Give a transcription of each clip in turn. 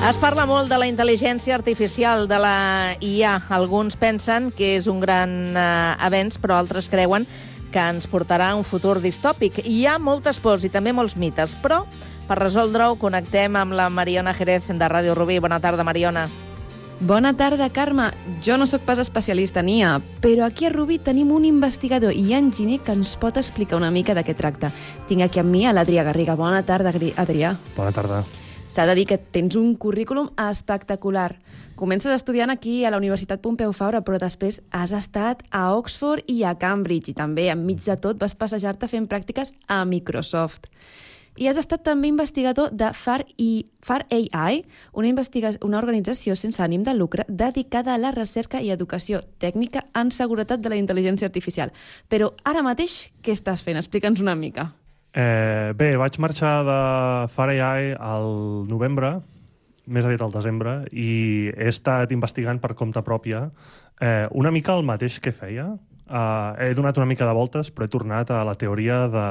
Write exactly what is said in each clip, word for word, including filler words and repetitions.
Es parla molt de la intel·ligència artificial, de la I A. Alguns pensen que és un gran eh, avenç, però altres creuen que ens portarà a un futur distòpic. Hi ha moltes pors i també molts mites, però per resoldre-ho connectem amb la Mariona Jerez de Ràdio Rubí. Bona tarda, Mariona. Bona tarda, Carme. Jo no sóc pas especialista en I A, però aquí a Rubí tenim un investigador i enginyer que ens pot explicar una mica de què tracta. Tinc aquí amb mi a l'Adrià Garriga. Bona tarda, Adrià. Bona tarda. S'ha de dir que tens un currículum espectacular. Comences estudiant aquí a la Universitat Pompeu Fabra, però després has estat a Oxford i a Cambridge, i també, enmig de tot, vas passejar-te fent pràctiques a Microsoft. I has estat també investigador de Far, I, Far A I, una, investiga- una organització sense ànim de lucre dedicada a la recerca i educació tècnica en seguretat de la intel·ligència artificial. Però ara mateix, què estàs fent? Explica'ns una mica. Eh, bé, vaig marxar de Far A I al novembre, més aviat al desembre, i he estat investigant per compte pròpia eh, una mica el mateix que feia. Eh, he donat una mica de voltes, però he tornat a la teoria de,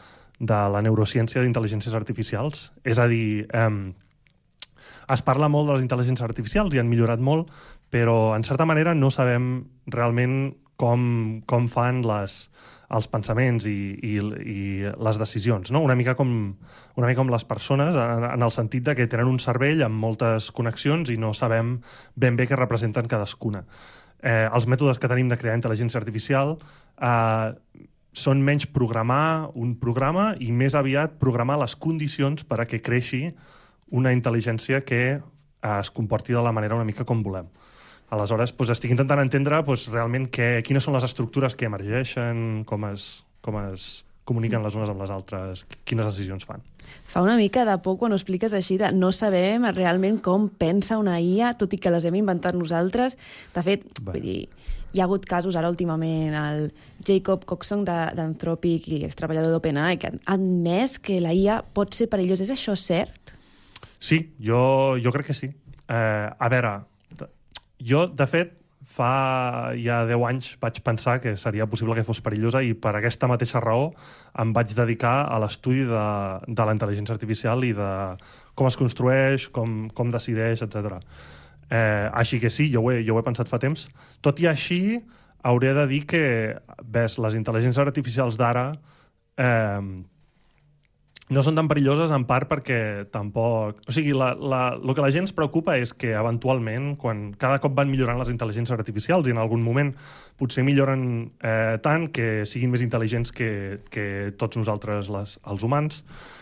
de la neurociència d'intel·ligències artificials. És a dir, eh, es parla molt de les intel·ligències artificials i han millorat molt, però en certa manera no sabem realment com, com fan les, els pensaments i, i, i les decisions, no? Una mica com, una mica com les persones, en, en el sentit de que tenen un cervell amb moltes connexions i no sabem ben bé què representen cadascuna. Eh, els mètodes que tenim de crear intel·ligència artificial eh, són menys programar un programa i més aviat programar les condicions per a que creixi una intel·ligència que eh, es comporti de la manera una mica com volem. Aleshores, doncs, estic intentant entendre doncs, realment què, quines són les estructures que emergeixen, com es, com es comuniquen les unes amb les altres, quines decisions fan. Fa una mica de por quan ho expliques així, de no sabem realment com pensa una I A, tot i que les hem inventat nosaltres. De fet, vull dir, hi ha hagut casos ara últimament, el Jacob Coxon d'Anthropic i extreballador d'OpenAI, que han admès que la I A pot ser perillosa. És això cert? Sí, jo, jo crec que sí. Eh, a veure, jo, de fet, fa ja deu anys vaig pensar que seria possible que fos perillosa i per aquesta mateixa raó em vaig dedicar a l'estudi de, de la intel·ligència artificial i de com es construeix, com, com decideix, etcètera. Eh, així que sí, jo ho, he, jo ho he pensat fa temps. Tot i així, hauré de dir que, ves, les intel·ligències artificials d'ara eh, no són tan perilloses, en part perquè tampoc... O sigui, la, la, el que la gent es preocupa és que, eventualment, quan cada cop van millorant les intel·ligències artificials i en algun moment potser milloren eh, tant que siguin més intel·ligents que, que tots nosaltres, les, els humans,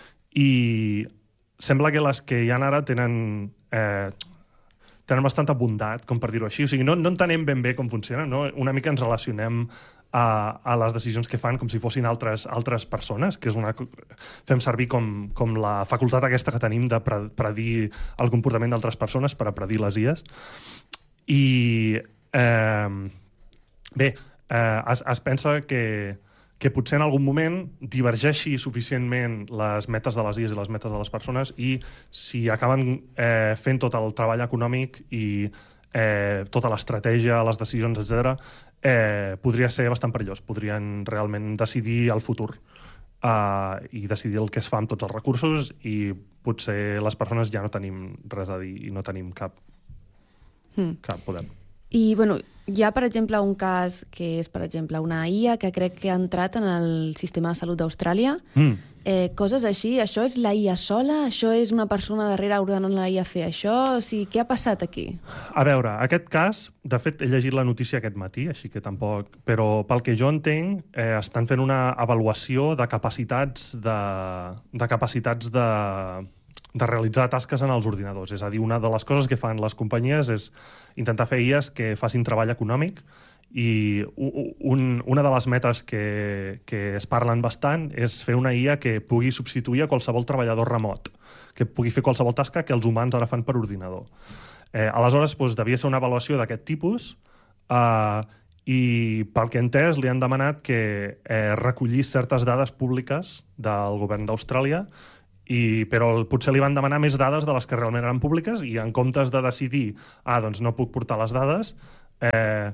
i sembla que les que hi ha ara tenen... Eh, tenen bastanta bondat, com per dir-ho així. O sigui, no, no entenem ben bé com funciona, no? Una mica ens relacionem a, a les decisions que fan com si fossin altres, altres persones, que és una... fem servir com, com la facultat aquesta que tenim de pre, predir el comportament d'altres persones per a predir les I As. I eh, bé, eh, es, es pensa que que potser en algun moment divergeixi suficientment les metes de les I As i les metes de les persones i si acaben eh, fent tot el treball econòmic i eh, tota l'estratègia, les decisions, etcètera, eh, podria ser bastant perillós. Podrien realment decidir el futur eh, i decidir el que es fa amb tots els recursos i potser les persones ja no tenim res a dir i no tenim cap, mm. cap poder. I, bueno, hi ha, per exemple, un cas que és, per exemple, una I A que crec que ha entrat en el sistema de salut d'Austràlia. Mm. Eh, coses així, això és la I A sola? Això és una persona darrere ordenant la I A fer això? O sigui, què ha passat aquí? A veure, aquest cas, de fet, he llegit la notícia aquest matí, així que tampoc... Però pel que jo entenc, eh, estan fent una avaluació de capacitats de, de capacitats de... de realitzar tasques en els ordinadors. És a dir, una de les coses que fan les companyies és intentar fer I As que facin treball econòmic i un, una de les metes que, que es parlen bastant és fer una I A que pugui substituir a qualsevol treballador remot, que pugui fer qualsevol tasca que els humans ara fan per ordinador. Eh, aleshores, doncs, devia ser una avaluació d'aquest tipus eh, i, pel que he entès, li han demanat que eh, recollís certes dades públiques del govern d'Austràlia, i, però potser li van demanar més dades de les que realment eren públiques i en comptes de decidir, ah, doncs no puc portar les dades, eh,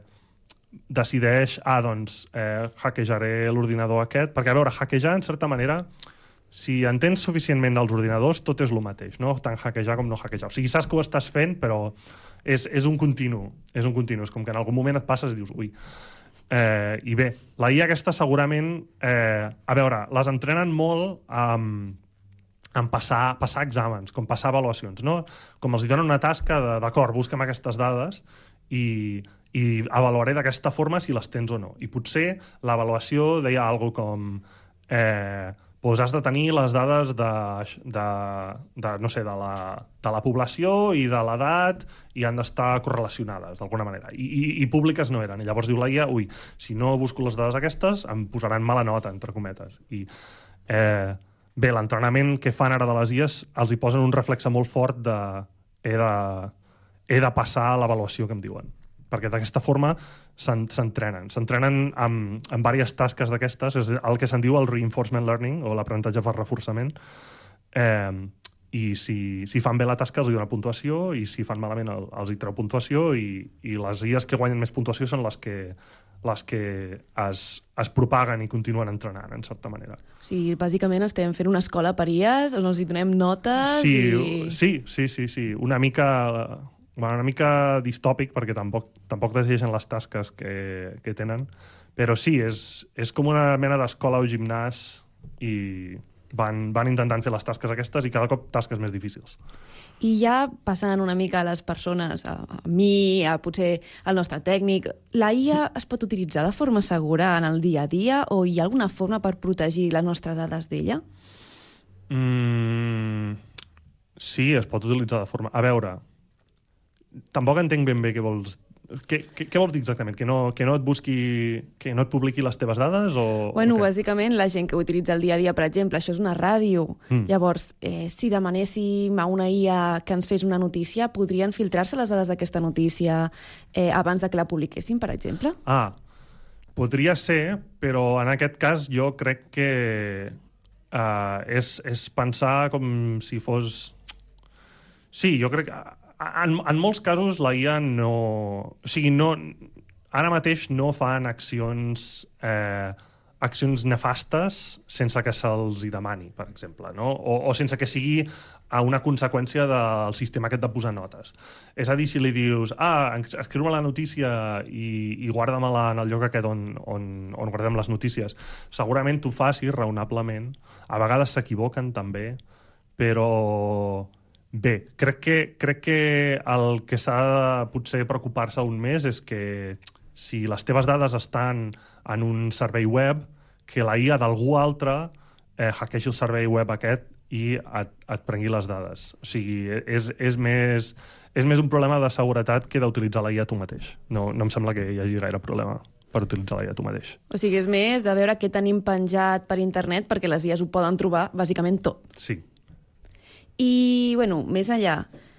decideix, ah, doncs eh, hackejaré l'ordinador aquest, perquè, a veure, hackejar, en certa manera, si entens suficientment els ordinadors, tot és el mateix, no? Tant hackejar com no hackejar. O sigui, saps que ho estàs fent, però és, és un continu. És un continu. És com que en algun moment et passes i dius, ui. Eh, I bé, la I A aquesta segurament... Eh, a veure, les entrenen molt amb, amb passar, passar exàmens, com passar avaluacions, no? Com els donen una tasca de, d'acord, busca'm aquestes dades i, i avaluaré d'aquesta forma si les tens o no. I potser l'avaluació deia alguna cosa com... Eh, doncs has de tenir les dades de, de, de, no sé, de, la, de la població i de l'edat i han d'estar correlacionades d'alguna manera. I, i, I públiques no eren. I llavors diu la I A, ui, si no busco les dades aquestes em posaran mala nota, entre cometes. I eh, bé, l'entrenament que fan ara de les I As els hi posen un reflexe molt fort de he de, he de passar l'avaluació que em diuen. Perquè d'aquesta forma s'entrenen. S'entrenen amb, amb diverses tasques d'aquestes, és el que se'n diu el reinforcement learning, o l'aprenentatge per reforçament, eh, i si, si fan bé la tasca els hi dona puntuació, i si fan malament el, els hi treu puntuació, i, i les I As que guanyen més puntuació són les que, les que es, es propaguen i continuen entrenant, en certa manera. O sigui, bàsicament estem fent una escola per I As, on els hi donem notes sí, i... Sí, sí, sí, sí. Una mica... Bueno, una mica distòpic, perquè tampoc, tampoc decideixen les tasques que, que tenen, però sí, és, és com una mena d'escola o gimnàs i van, van intentant fer les tasques aquestes i cada cop tasques més difícils. I ja passant una mica a les persones, a, a mi, a potser al nostre tècnic, la I A es pot utilitzar de forma segura en el dia a dia o hi ha alguna forma per protegir les nostres dades d'ella? Mm, sí, es pot utilitzar de forma... A veure... Tampoc entenc ben bé què vols... Què, què, què vols dir exactament? Que no, que no et busqui... Que no et publiqui les teves dades? O, bueno, o bàsicament, la gent que ho utilitza el dia a dia, per exemple, això és una ràdio. Mm. Llavors, eh, si demanéssim a una I A que ens fes una notícia, podrien filtrar-se les dades d'aquesta notícia eh, abans de que la publiquéssim, per exemple? Ah, podria ser, però en aquest cas jo crec que uh, és, és pensar com si fos... Sí, jo crec que... En, en molts casos la I A no... O sigui, no, ara mateix no fan accions, eh, accions nefastes sense que se'ls hi demani, per exemple, no? O, o sense que sigui a una conseqüència del sistema aquest de posar notes. És a dir, si li dius, ah, escriu-me la notícia i, i guarda-me-la en el lloc aquest on, on, on guardem les notícies, segurament t'ho facis raonablement. A vegades s'equivoquen també, però... Bé, crec que, crec que el que s'ha de potser preocupar-se un més és que si les teves dades estan en un servei web, que la I A d'algú altre eh, hackegi el servei web aquest i et, et prengui les dades. O sigui, és, és, més, és més un problema de seguretat que d'utilitzar la I A tu mateix. No, no em sembla que hi hagi gaire problema per utilitzar la I A tu mateix. O sigui, és més de veure què tenim penjat per internet perquè les I As ho poden trobar bàsicament tot. Sí. I, bueno, més enllà,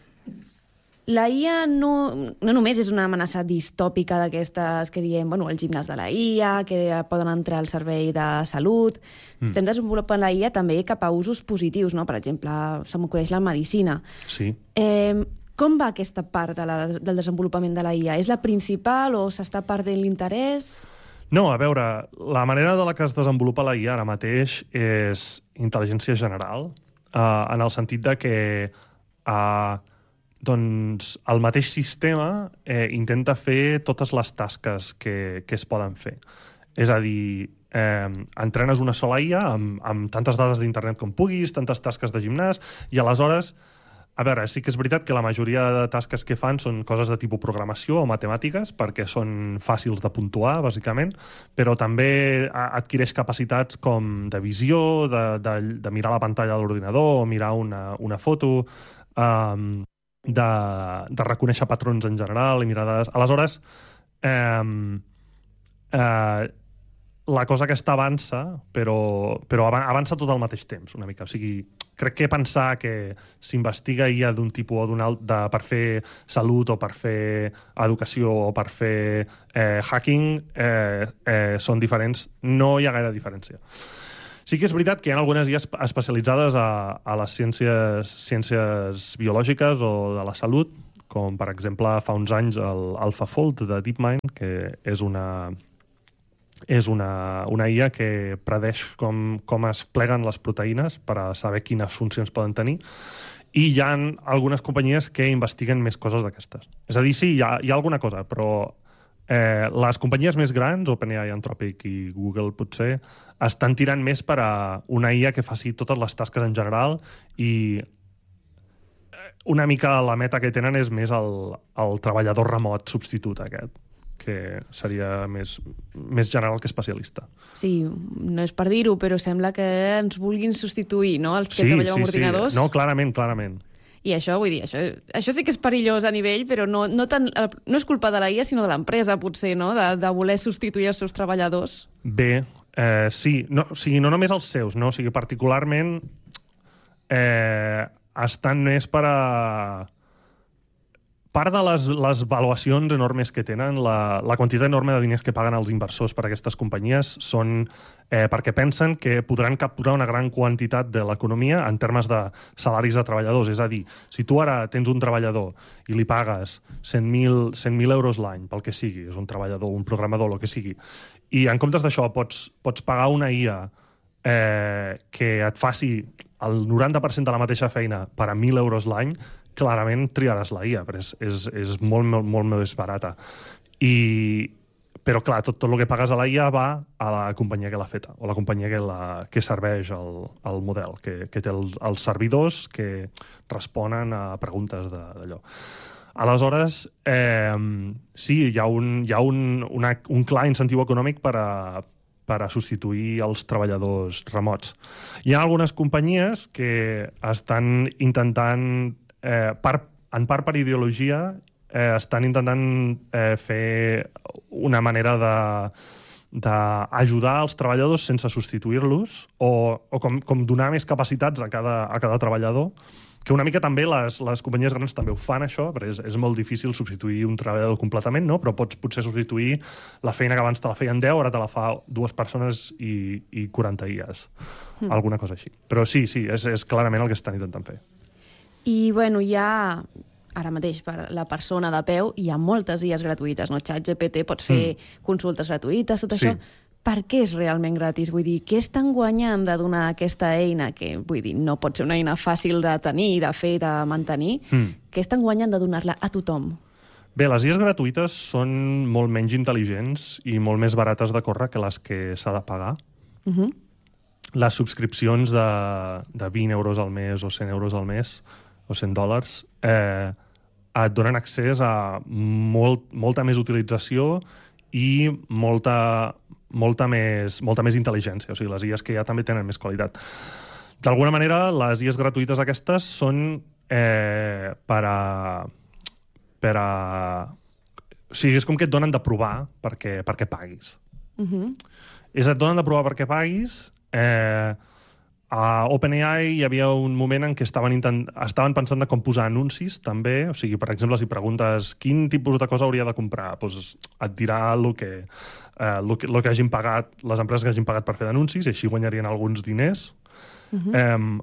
la I A no, no només és una amenaça distòpica d'aquestes que diem, bueno, el gimnàs de la I A, que poden entrar al servei de salut. Mm. Estem desenvolupant la I A també cap a usos positius, no? Per exemple, se m'acudeix la medicina. Sí. Eh, com va aquesta part de la, del desenvolupament de la I A? És la principal o s'està perdent l'interès? No, a veure, la manera de la que es desenvolupa la I A ara mateix és intel·ligència general, Uh, en el sentit de que uh, doncs el mateix sistema eh, intenta fer totes les tasques que, que es poden fer. És a dir, eh, entrenes una sola I A amb, amb tantes dades d'internet com puguis, tantes tasques de gimnàs, i aleshores, a veure, sí que és veritat que la majoria de tasques que fan són coses de tipus programació o matemàtiques, perquè són fàcils de puntuar, bàsicament, però també adquireix capacitats com de visió, de, de, de mirar la pantalla de l'ordinador o mirar una, una foto, um, de, de reconèixer patrons en general i mirar dades. Aleshores, eh, eh, la cosa aquesta avança, però, però avança tot al mateix temps, una mica. O sigui, crec que pensar que s'investiga I A d'un tipus o d'un altre per fer salut o per fer educació o per fer eh, hacking eh, eh, són diferents. No hi ha gaire diferència. Sí que és veritat que hi ha algunes I As especialitzades a, a les ciències, ciències biològiques o de la salut, com per exemple fa uns anys el AlphaFold de DeepMind, que és una... és una, una I A que predeix com, com es pleguen les proteïnes per a saber quines funcions poden tenir, i hi ha algunes companyies que investiguen més coses d'aquestes. És a dir, sí, hi ha, hi ha alguna cosa, però eh, les companyies més grans, OpenAI, Anthropic i Google potser, estan tirant més per a una I A que faci totes les tasques en general, i una mica la meta que tenen és més el, el treballador remot substitut aquest, que seria més, més general que especialista. Sí, no és per dir-ho, però sembla que ens vulguin substituir, no?, els que sí, treballem sí, amb ordinadors. Sí. No, clarament, clarament. I això, vull dir, això, això sí que és perillós a nivell, però no, no, tant, no és culpa de la I A, sinó de l'empresa, potser, no?, de, de voler substituir els seus treballadors. Bé, eh, sí, no, o sigui, no només els seus, no? O sigui, particularment eh, estan més per a... Part de les, les valuacions enormes que tenen, la, la quantitat enorme de diners que paguen els inversors per a aquestes companyies són eh, perquè pensen que podran capturar una gran quantitat de l'economia en termes de salaris de treballadors. És a dir, si tu ara tens un treballador i li pagues cent mil euros l'any, pel que sigui, és un treballador, un programador, el que sigui, i en comptes d'això pots, pots pagar una I A eh, que et faci el noranta per cent de la mateixa feina per a mil euros l'any, clarament triaràs la I A, però és, és, és molt, molt, molt més barata. I, però, clar, tot, tot el que pagues a la I A va a la companyia que l'ha feta, o la companyia que, la, que serveix el, el model, que, que té el, els servidors que responen a preguntes d'allò. Aleshores, eh, sí, hi ha, un, hi ha un, una, un clar incentiu econòmic per a, per a substituir els treballadors remots. Hi ha algunes companyies que estan intentant, eh, part, en part per ideologia, eh, estan intentant eh, fer una manera de d'ajudar els treballadors sense substituir-los, o, o com, com donar més capacitats a cada, a cada treballador, que una mica també les, les companyies grans també ho fan, això, perquè és, és molt difícil substituir un treballador completament, no? Però pots potser substituir la feina que abans te la feien deu, ara te la fa dues persones i, i quaranta I As. Mm. Alguna cosa així. Però sí, sí, és, és clarament el que estan intentant fer. I, bueno, hi ha... Ara mateix, per la persona de peu, hi ha moltes I As gratuïtes, no? ChatGPT, pots fer mm. consultes gratuïtes, tot sí. això. Per què és realment gratis? Vull dir, què estan guanyant de donar aquesta eina, que, vull dir, no pot ser una eina fàcil de tenir, de fer, de mantenir? Mm. Què estan guanyant de donar-la a tothom? Bé, les I As gratuïtes són molt menys intel·ligents i molt més barates de córrer que les que s'ha de pagar. Uh -huh. Les subscripcions de, de vint euros al mes o cent euros al mes, o cent dòlars, eh, et donen accés a molt, molta més utilització i molta, molta, més, molta més intel·ligència. O sigui, les I As que ja també tenen més qualitat. D'alguna manera, les I As gratuïtes aquestes són eh, per a... per a... O sigui, és com que et donen de provar perquè, perquè paguis. Uh-huh. És et donen de provar perquè paguis... Eh, a OpenAI hi havia un moment en què estaven, intent... estaven pensant de com posar anuncis, també. O sigui, per exemple, si preguntes quin tipus de cosa hauria de comprar, doncs et dirà el que, eh, el que, el que hagin pagat, les empreses que hagin pagat per fer d'anuncis, i així guanyarien alguns diners. Uh-huh. eh,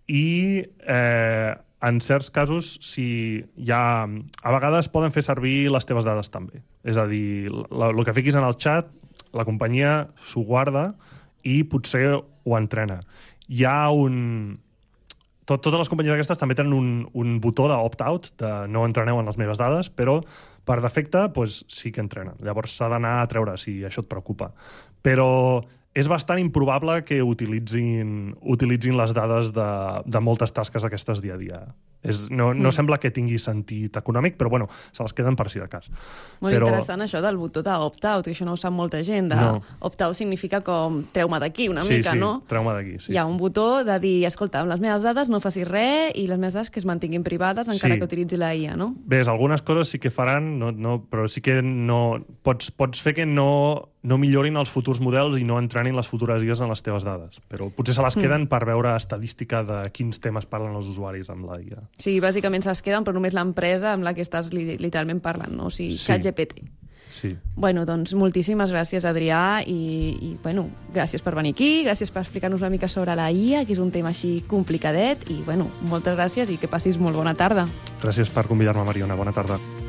I eh, en certs casos, si hi ha... a vegades poden fer servir les teves dades també. És a dir, la, el que fiquis en el xat, la companyia s'ho guarda i potser ho entrena. Hi ha un... Tot, totes les companyies aquestes també tenen un, un botó d'opt-out, de no entreneu en les meves dades, però per defecte doncs, sí que entrenen. Llavors s'ha d'anar a treure si això et preocupa. Però és bastant improbable que utilitzin, utilitzin les dades de, de moltes tasques aquestes dia a dia. És, no, no mm. sembla que tingui sentit econòmic, però bueno, se les queden per si de cas. Molt però... interessant això del botó d'opt-out, que això no ho sap molta gent. De... No. Opt-out significa com treu-me d'aquí una sí, mica, sí, no? treu-me d'aquí. Sí, Hi ha sí. un botó de dir, escolta, amb les meves dades no facis res i les meves dades que es mantinguin privades encara sí. que utilitzi la I A, no? Bé, algunes coses sí que faran, no, no, però sí que no... Pots, pots fer que no, no millorin els futurs models i no entrenin les futures I As en les teves dades. Però potser se les queden mm. per veure estadística de quins temes parlen els usuaris amb la I A. Sí, bàsicament se les queden, però només l'empresa amb la que estàs li, literalment parlant, no? O sigui, sí. ChatGPT. Sí. Bueno, doncs moltíssimes gràcies, Adrià, i, i bueno, gràcies per venir aquí, gràcies per explicar-nos una mica sobre la I A, que és un tema així complicadet, i bueno, moltes gràcies i que passis molt bona tarda. Gràcies per convidar-me, Mariona. Bona tarda.